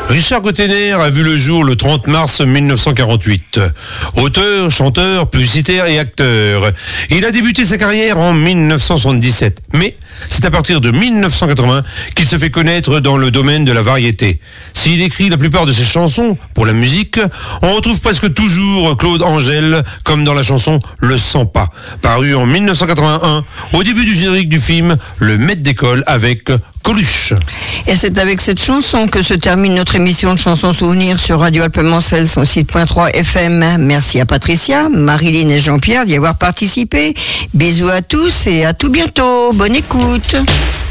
Richard Gottener a vu le jour le 30 mars 1948. Auteur, chanteur, publicitaire et acteur. Il a débuté sa carrière en 1977. Mais c'est à partir de 1980 qu'il se fait connaître dans le domaine de la variété. S'il écrit la plupart de ses chansons pour la musique, on retrouve presque toujours Claude Angèle, comme dans la chanson Le Sens Pas, paru en 1981, au début du générique du film Le Maître d'école avec Coluche. Et c'est avec cette chanson que se termine notre émission de chansons souvenirs sur Radio Alpes-Mancel, son site .3 FM. Merci à Patricia, Marilyn et Jean-Pierre d'y avoir participé. Bisous à tous et à tout bientôt. Bonne écoute.